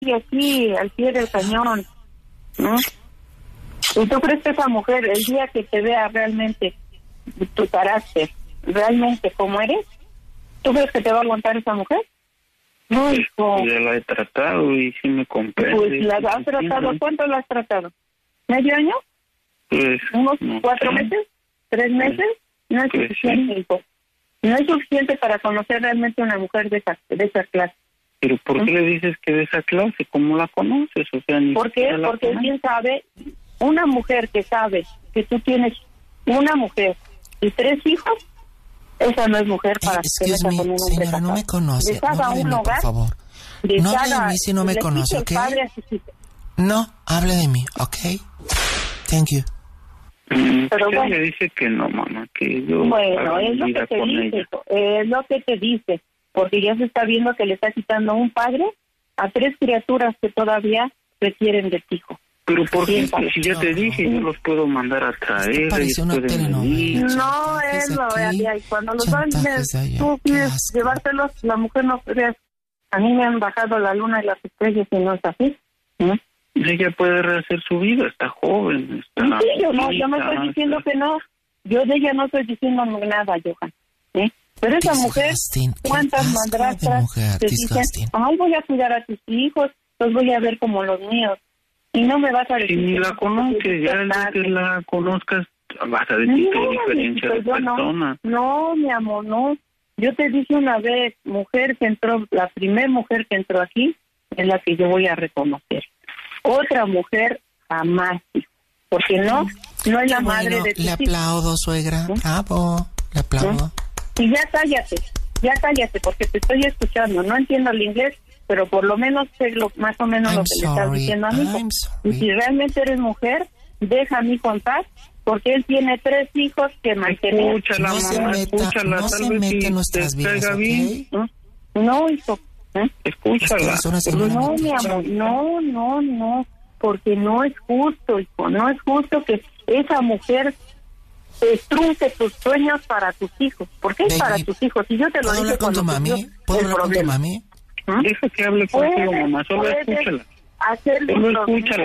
sigue aquí, al pie del cañón, ¿no? ¿Y tú crees que esa mujer, el día que te vea realmente tu carácter, realmente como eres, tú crees que te va a aguantar esa mujer? No, hijo. Ya la he tratado y sí me comprende. Pues la has tratado, ¿cuánto la has tratado? ¿Medio año? Pues, ¿Unos no 4 sé. meses? ¿3 meses? No es Pues suficiente, hijo. No es suficiente para conocer realmente una mujer de esa clase. Pero ¿por qué le dices que de esa clase? ¿Cómo la conoces? O sea, ni ¿Por qué? siquiera la Porque conoces. bien sabe, una mujer que sabe que tú tienes una mujer y 3 hijos, esa no es mujer para que te Excuse metas me, con un hombre señora, casado. no me conoce. No Deshaga hable de un mí, por hogar, favor. No hable de mí si no me conoce, ¿ok? No, hable de mí, ¿ok? Thank you. Pero Usted bueno. le dice que no, mamá, que yo Bueno, haga es lo vida que te con dice, ella. es lo que te dice, porque ya se está viendo que le está quitando un padre a 3 criaturas que todavía requieren de ti, hijo. Pero ¿por qué? Sí, Si ya te dije, yo los puedo mandar a traer, parece ellos una pueden telenovela. venir. No, Chantajes es lo aquí, de ahí. Cuando los van, chantajes allá. tú Qué quieres asco. llevártelos, la mujer no creas. A mí me han bajado la luna y las estrellas y no es así. ¿No? Ella puede rehacer su vida, está joven, está... Sí, yo no estoy bonita, diciendo que no. Yo de ella no estoy diciendo nada, Johan. Pero esa mujer, Disgusting. Qué ¿cuántas asco de madrastras mujer, te dicen, disgusting. ay, voy a cuidar a tus hijos, los voy a ver como los míos? Y no me vas a decir... Si ni que la no, conoces, porque ya el día que la conozcas, vas a decir que hay diferencia de yo persona. no, mi amor, no. Yo te dije una vez, mujer que entró, la primera mujer que entró aquí es la que yo voy a reconocer. Otra mujer jamás, porque no es la madre de tus le hijos. aplaudo, suegra. Bravo, le aplaudo. Y ya cállate, porque te estoy escuchando. No entiendo el inglés, pero por lo menos sé más o menos lo que le estás diciendo a mi hijo. Y si realmente eres mujer, déjame contar, porque él tiene 3 hijos que mantener. Escúchala, No se mamá, meta, escúchala, no tal se vez meta si en nuestras te vidas, caiga ¿ok? bien. No, hijo. Escúchala. Es una señora No, mi metiche. amor, no, porque no es justo, hijo, no es justo que esa mujer trunque tus sueños para tus hijos. ¿Por qué es para Baby, tus hijos? Y yo te lo ¿puedo dije hablar con tu cuando mami? ¿Puedo hablar con tu mami? Deja que hable contigo, mamá, solo escúchala. Solo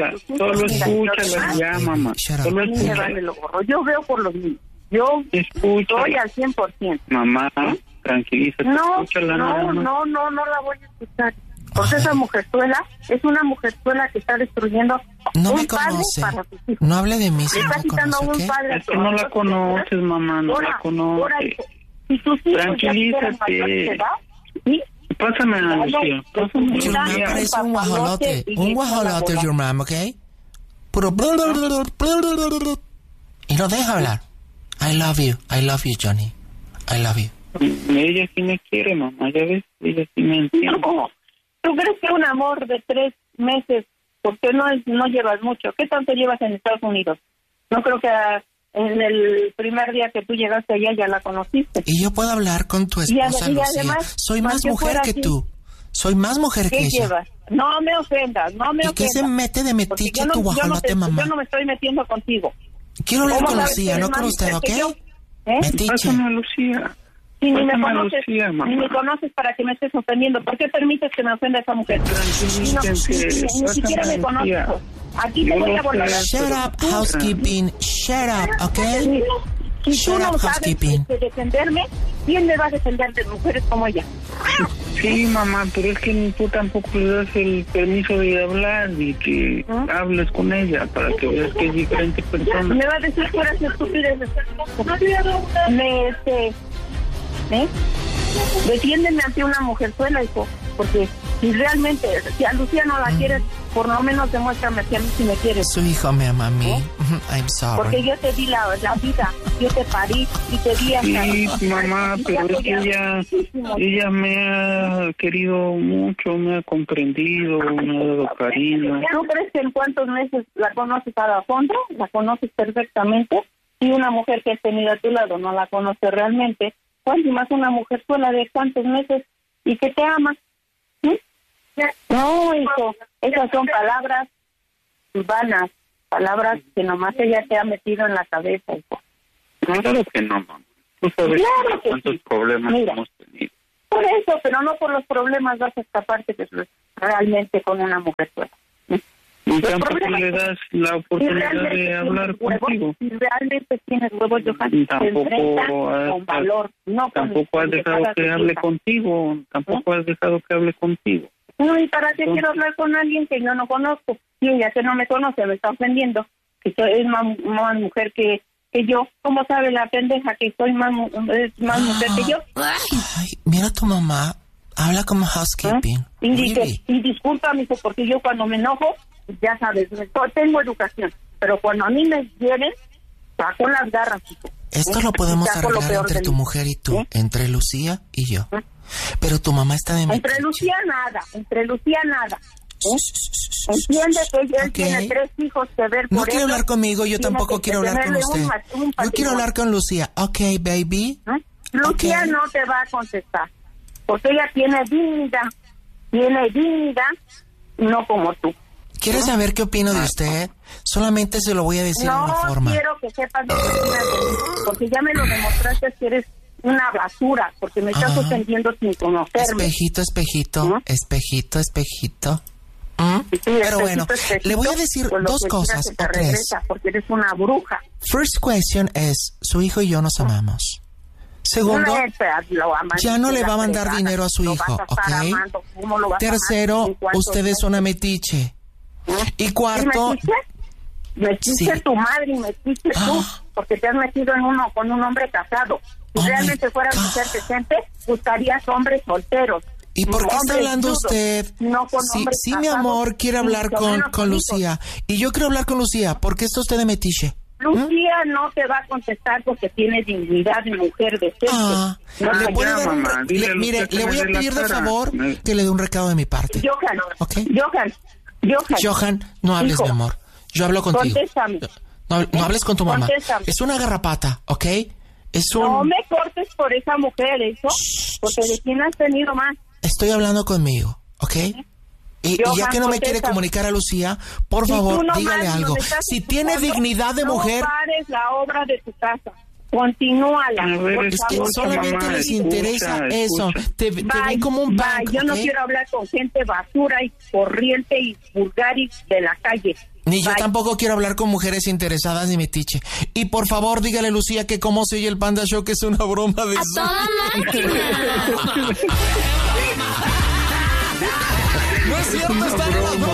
escúchala ya, mamá. Shut up. Solo A mí me vale escúchala. lo gorro. Yo veo por los niños. Yo Escúchala. estoy al 100%. Mamá, tranquilízate, No escúchala nada más. no la voy a escuchar. Porque esa mujerzuela es una mujerzuela que está destruyendo No un me padre conoce. para sus hijos. No hable de mí si Le no está me quitando conoce, un ¿ok? padre. Es que no la conoces, mamá, no la conoces. Si tus hijos Tranquilízate. ya quieren mayor edad, ¿sí? Pásame a Lucía. Pásame a Your mom Lucía. parece un guajolote. Un guajolote, your mom, ¿ok? Puro... Y no deja hablar. I love you, Johnny. I love you. Ella sí me quiere, mamá, ya ves, ella sí me entiende. No. ¿Tú crees que un amor de 3 meses, porque no llevas mucho? ¿Qué tanto llevas en Estados Unidos? No creo que en el primer día que tú llegaste allá ya la conociste. Y yo puedo hablar con tu esposa, y Lucía. además, Soy más aunque mujer fuera que así, tú. Soy más mujer que ¿Qué ella. llevas? No me ofendas, no me ¿Y ofendas. qué se mete de Porque metiche tu guajolote, mamá? Yo no me estoy metiendo contigo. Quiero hablar ¿Cómo con sabes que Lucía, eres no más con usted, mujer ¿ok? que yo? Metiche. Pásame a Lucía. Si ni me Pásame a conoces, Lucía, mamá. ni me conoces para que me estés ofendiendo. ¿Por qué permites que me ofenda esa mujer? Tranquilícense. Ni siquiera me Pásame a Lucía. conoces. Aquí te voy a volver a... Shut up, housekeeping. Shut up, ¿ok? Si tú Shut no up, sabes housekeeping. defenderme, ¿quién me va a defender de mujeres como ella? Sí, mamá, pero es que tú tampoco le das el permiso de hablar y que hables con ella para que veas que es diferente persona. Me va a decir puras estupideces. Defiéndeme ante una mujerzuela, hijo, porque si realmente, si a Lucía no la quieres, por lo menos demuéstrame que a mí si me quieres. Su hijo me ama a mí. I'm Porque sorry. yo te di la vida, yo te parí y te di hasta... Sí, mamá, pero es que ella me ha querido mucho, me ha comprendido, me ha dado cariño. ¿Tú crees que en cuántos meses la conoces a fondo? ¿La conoces perfectamente? Si una mujer que has tenido a tu lado no la conoce realmente, ¿cuánto más una mujer sola de cuántos meses y que te ama? ¿Sí? No, hijo, esas son palabras vanas, palabras que nomás ella te ha metido en la cabeza, hijo. Claro que no, mamá. Tú sabes Claro que cuántos sí. problemas Mira. hemos tenido. Por eso, pero no por los problemas vas a escaparte, realmente con una mujer sola. Y tampoco le das la oportunidad de hablar contigo. Si realmente tienes huevos, Johan, con valor. Tampoco has dejado que hable contigo. Tampoco has dejado que hable contigo. No, ¿y para qué quiero hablar con alguien que yo no conozco? Sí, ya que no me conoce, me está ofendiendo. Que es más mujer que yo. ¿Cómo sabe la pendeja que soy más mujer que yo? Ay, mira tu mamá. Habla como housekeeping. Y disculpa, mijo, porque yo cuando me enojo, ya sabes, tengo educación. Pero cuando a mí me vienen, saco las garras, hijo. Esto lo podemos arreglar entre tu mujer y tú, entre Lucía y yo. Pero tu mamá está de Entre Lucía nada. Entiende que ella tiene 3 hijos que ver por No quiere hablar conmigo, yo tampoco quiero hablar con usted. Yo quiero hablar con Lucía. Ok, baby. Lucía no te va a contestar, porque ella tiene dignidad, no como tú. ¿Quieres saber qué opino de usted? Solamente se lo voy a decir de una forma. No quiero que sepas lo que opinas de mí, porque ya me lo demostraste que eres una basura, porque me estás ofendiendo sin conocerme. Espejito. Sí, pero bueno, le voy a decir 2 cosas o 3. Porque eres una bruja. First question es, su hijo y yo nos amamos. Segundo, ya no le va a mandar dinero a su hijo, ¿ok? Tercero, usted es una metiche. Y cuarto... Metiste tu madre y metiste tú, porque te has metido con un hombre casado. Si realmente fueras mujer decente, buscarías hombres solteros. ¿Y por qué está hablando usted? No con hombres casados, mi amor quiere hablar con Lucía. Y yo quiero hablar con Lucía. ¿Por qué está usted de metiche? Lucía no te va a contestar porque tiene dignidad de mujer decente. Le voy a pedir de favor que le dé un recado de mi parte. Johan, no hables, mi amor. Yo hablo contigo. Contéstame. No hables con tu mamá. Contéstame. Es una garrapata, ¿ok? No me cortes por esa mujer, eso. Porque de quién has tenido más. Estoy hablando conmigo, ¿ok? Y ya que no me quiere comunicar a Lucía, por favor, dígale algo. Si tiene dignidad de mujer... No pares la obra de tu casa. Continúala. Es que solamente les interesa eso. Te ven como un banco. Yo no quiero hablar con gente basura y corriente y vulgar y de la calle. Ni yo tampoco quiero hablar con mujeres interesadas ni metiche. Y por favor, dígale, Lucía, que cómo se oye el Panda Show, que es una broma de eso. ¡A toda máquina! No es cierto, están en las bromas.